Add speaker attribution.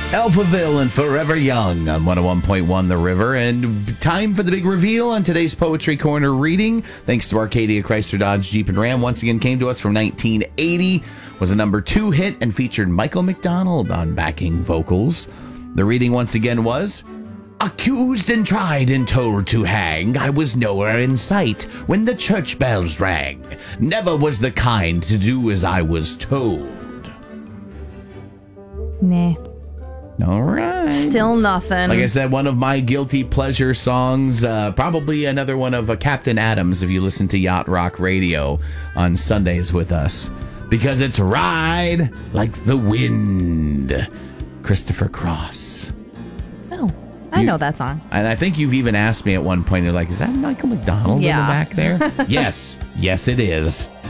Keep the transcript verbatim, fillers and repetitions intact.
Speaker 1: Alphaville and Forever Young on one oh one point one The River. And time for the big reveal on today's Poetry Corner reading. Thanks to Arcadia Chrysler Dodge Jeep and Ram. Once again came to us from nineteen eighty. Was a number two hit and featured Michael McDonald on backing vocals. The reading once again was... Accused and tried and told to hang, I was nowhere in sight when the church bells rang. Never was the kind to do as I was told.
Speaker 2: Nah.
Speaker 1: All right.
Speaker 2: Still nothing.
Speaker 1: Like I said, one of my guilty pleasure songs, uh, probably another one of uh, Captain Adams if you listen to Yacht Rock Radio on Sundays with us. Because it's Ride Like the Wind. Christopher Cross.
Speaker 2: Oh. I
Speaker 1: You-
Speaker 2: know that song.
Speaker 1: And I think you've even asked me at one point, you're like, is that Michael McDonald
Speaker 2: Yeah.
Speaker 1: in the back there? Yes. Yes, it is.